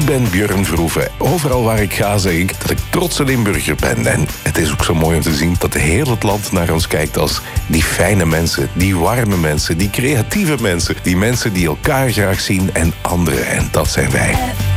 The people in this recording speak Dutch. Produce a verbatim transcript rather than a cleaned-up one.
ben Björn Verhoeven. Overal waar ik ga zeg ik dat ik trotse Limburger ben. En het is ook zo mooi om te zien dat heel het land naar ons kijkt als die fijne mensen, die warme mensen, die creatieve mensen, die mensen die elkaar graag zien en anderen. En dat zijn wij.